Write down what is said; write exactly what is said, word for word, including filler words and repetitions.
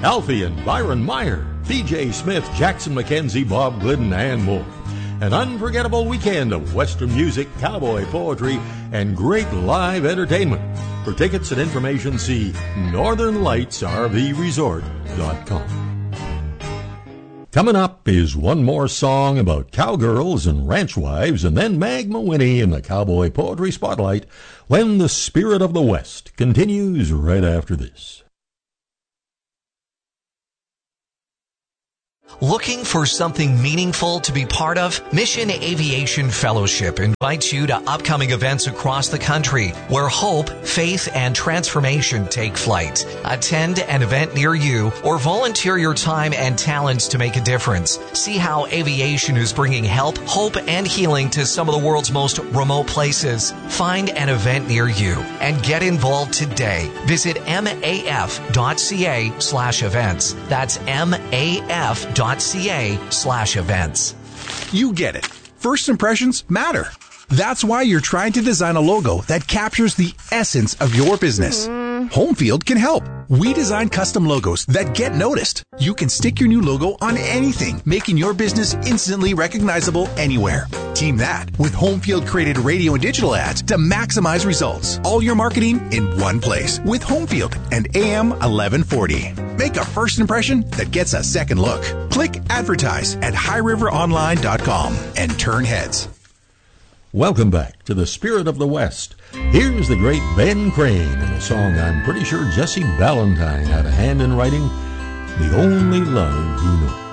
Alfie and Byron Meyer, P J Smith, Jackson McKenzie, Bob Glidden, and more. An unforgettable weekend of Western music, cowboy poetry, and great live entertainment. For tickets and information, see northern lights r v resort dot com. Coming up is one more song about cowgirls and ranch wives, and then Magma Winnie in the Cowboy Poetry Spotlight when the Spirit of the West continues right after this. Looking for something meaningful to be part of? Mission Aviation Fellowship invites you to upcoming events across the country where hope, faith, and transformation take flight. Attend an event near you or volunteer your time and talents to make a difference. See how aviation is bringing help, hope, and healing to some of the world's most remote places. Find an event near you and get involved today. Visit maf.ca slash events. That's maf dot ca slash events. You get it. First impressions matter. That's why you're trying to design a logo that captures the essence of your business. Homefield can help. We design custom logos that get noticed. You can stick your new logo on anything, making your business instantly recognizable anywhere. Team that with Homefield created radio and digital ads to maximize results. All your marketing in one place with Homefield and A M eleven forty. Make a first impression that gets a second look. Click advertise at high river online dot com and turn heads. Welcome back to the Spirit of the West. Here's the great Ben Crane in a song I'm pretty sure Jesse Ballantyne had a hand in writing, The Only Love You Know.